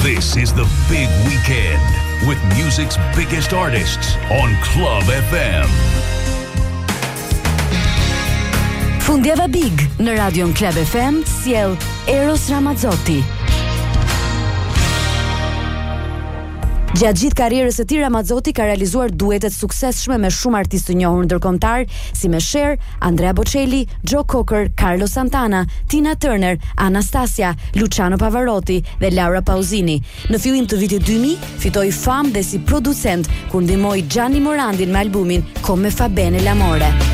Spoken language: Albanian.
This is the big weekend with music's biggest artists on Club FM. Fundjava Big në Radion Club FM sjell Eros Ramazzotti. Gjatë gjithë karrierës së tij, Ramazzotti ka realizuar duetet suksesshme me shumë artistë të njohur ndërkombëtar, si me Cher, Andrea Bocelli, Joe Cocker, Carlos Santana, Tina Turner, Anastasia, Luciano Pavarotti dhe Laura Pausini. Në fillim të vitit 2000 fitoi famë dhe si producent kur ndihmoi Gianni Morandin me albumin Come fa bene l'amore.